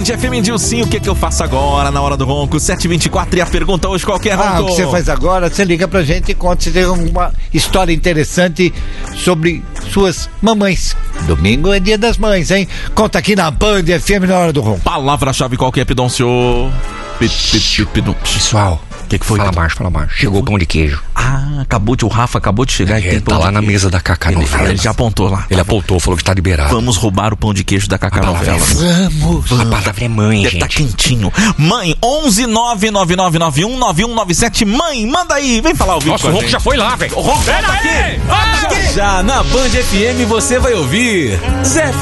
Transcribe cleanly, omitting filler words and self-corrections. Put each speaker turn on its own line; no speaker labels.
Band FM Dilcinho, o que eu faço agora na hora do ronco? 7h24 e a pergunta hoje qualquer ronco.
O que você faz agora? Você liga pra gente e conta se tem alguma história interessante sobre suas mamães. Domingo é dia das mães, hein? Conta aqui na Band FM na hora do ronco.
Palavra-chave qualquer, Pidoncio.
Pessoal,
o que foi?
Fala baixo. Chegou o pão de queijo.
O Rafa acabou de chegar e tem pão
tá lá
de
na
queijo.
mesa da Cacá Novela.
Ele já apontou lá.
Ele apontou, falou que tá liberado.
Vamos roubar o pão de queijo da Cacá Novela.
Vamos.
A palavra é mãe,
Deve
gente.
tá quentinho. Mãe, 11999919197. Mãe, manda aí, vem falar o vídeo.
Nossa, o ronco já foi lá, velho.
O ronco tá aqui.
Já na Band FM você vai ouvir Zé